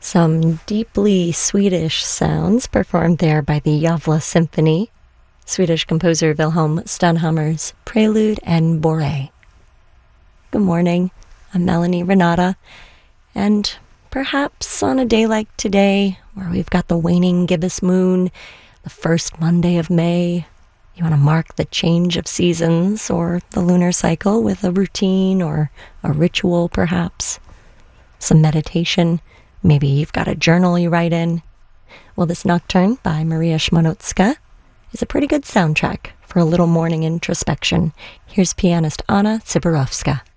Some deeply Swedish sounds performed there by the Gävle Symphony, Swedish composer Wilhelm Stenhammer's Prelude and Bourrée. Good morning, I'm Melanie Renata, and perhaps on a day like today, where we've got the waning gibbous moon, the first Monday of May, you want to mark the change of seasons or the lunar cycle with a routine or a ritual perhaps, some meditation. Maybe you've got a journal you write in. Well, this nocturne by Maria Szmanowska is a pretty good soundtrack for a little morning introspection. Here's pianist Anna Siborowska.